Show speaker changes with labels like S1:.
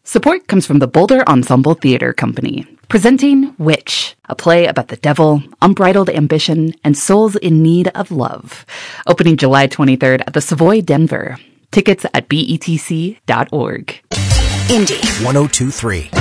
S1: Support comes from the Boulder Ensemble Theater Company, presenting Witch, a play about the devil, unbridled ambition, and souls in need of love. Opening July 23rd at the Savoy, Denver. Tickets at betc.org.
S2: Indie 1023.